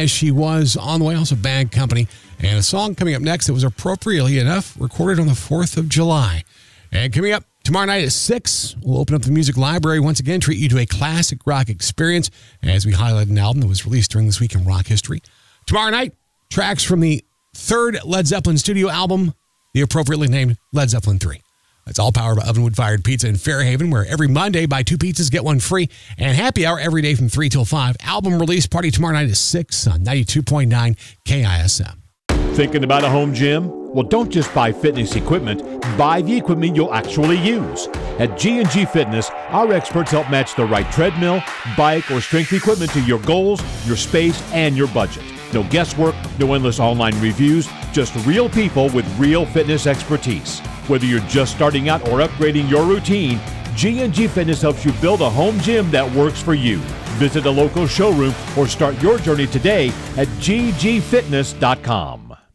As She Was on the way, also Bad Company. And a song coming up next that was appropriately enough recorded on the 4th of July. And coming up tomorrow night at 6, we'll open up the music library once again, treat you to a classic rock experience as we highlight an album that was released during this week in rock history. Tomorrow night, tracks from the third Led Zeppelin studio album, the appropriately named Led Zeppelin 3. It's all powered by Ovenwood Fired Pizza in Fairhaven, where every Monday, buy 2 pizzas, get 1 free, and happy hour every day from 3 till 5. Album release party tomorrow night at 6 on 92.9 KISM. Thinking about a home gym? Well, don't just buy fitness equipment. Buy the equipment you'll actually use. At G&G Fitness, our experts help match the right treadmill, bike, or strength equipment to your goals, your space, and your budget. No guesswork, no endless online reviews, just real people with real fitness expertise. Whether you're just starting out or upgrading your routine, G&G Fitness helps you build a home gym that works for you. Visit a local showroom or start your journey today at ggfitness.com.